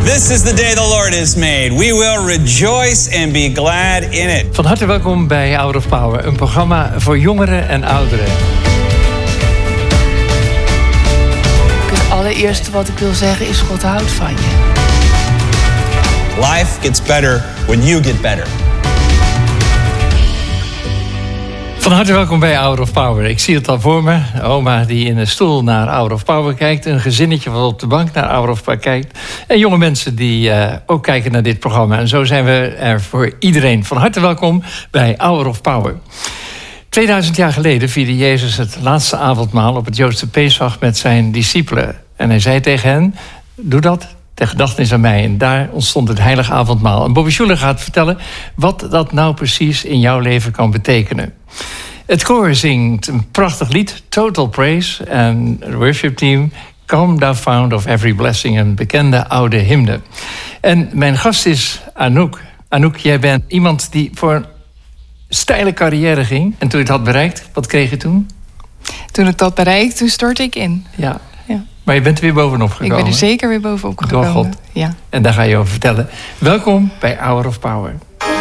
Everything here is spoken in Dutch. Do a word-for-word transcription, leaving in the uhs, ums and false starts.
This is the day the Lord has made. We will rejoice and be glad in it. Van harte welkom bij Hour of Power, een programma voor jongeren en ouderen. Het allereerste wat ik wil zeggen is: God houdt van je. Life gets better when you get better. Van harte welkom bij Hour of Power. Ik zie het al voor me. Oma die in een stoel naar Hour of Power kijkt. Een gezinnetje wat op de bank naar Hour of Power kijkt. En jonge mensen die uh, ook kijken naar dit programma. En zo zijn we er voor iedereen. Van harte welkom bij Hour of Power. tweeduizend jaar geleden vierde Jezus het laatste avondmaal op het Joodse Pesach met zijn discipelen. En hij zei tegen hen: doe dat ter gedachtenis aan mij. En daar ontstond het heilige avondmaal. En Bobby Schuller gaat vertellen wat dat nou precies in jouw leven kan betekenen. Het koor zingt een prachtig lied, Total Praise. En het worship team, Come Thou Fount of Every Blessing, een bekende oude hymne. En mijn gast is Anouk. Anouk, jij bent iemand die voor een steile carrière ging. En toen je het had bereikt, wat kreeg je toen? Toen ik dat bereikte, toen stortte ik in. Ja. Ja. Maar je bent er weer bovenop gekomen. Ik ben er zeker weer bovenop gekomen. Door God. Ja. En daar ga je over vertellen. Welkom bij Hour of Power.